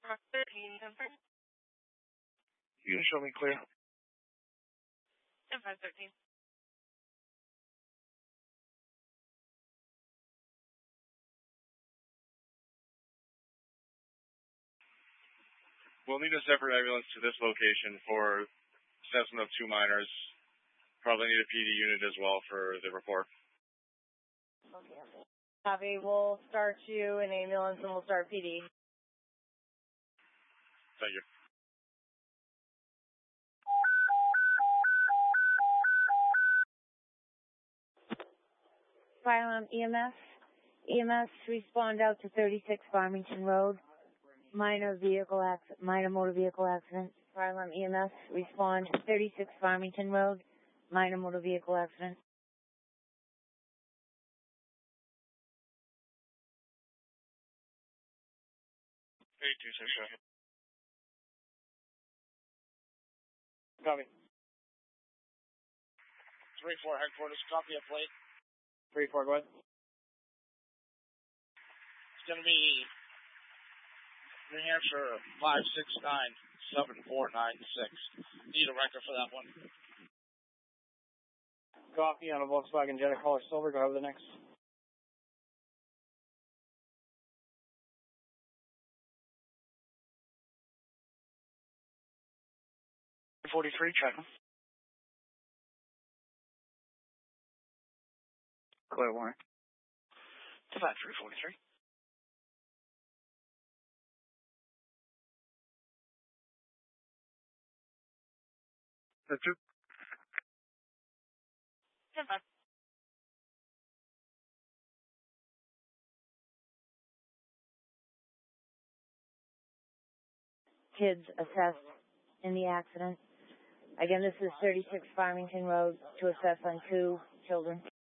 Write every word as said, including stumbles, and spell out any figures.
thirteen, confirm. You can show me clear. ten five thirteen. We'll need a separate ambulance to this location for assessment of two minors. Probably need a P D unit as well for the report. Okay, okay. Copy. We'll start you an ambulance and we'll start P D. Thank you. Fire alarm E M S. E M S, respond out to thirty-six Farmington Road. Minor vehicle accident, minor motor vehicle accident. Fire alarm E M S, respond thirty-six Farmington Road. Minor motor vehicle accident. eighty-two six. Copy. three four headquarters, copy a plate. three four, go ahead. It's going to be New Hampshire five six nine seven four nine six. Need a record for that one. Copy on a Volkswagen Jetta color silver. Go ahead with the next. forty-three, check. Clear warning. To that three forty-three. The two. ten five. Kids assessed in the accident. Again, this is thirty-six Farmington Road to assess on two children.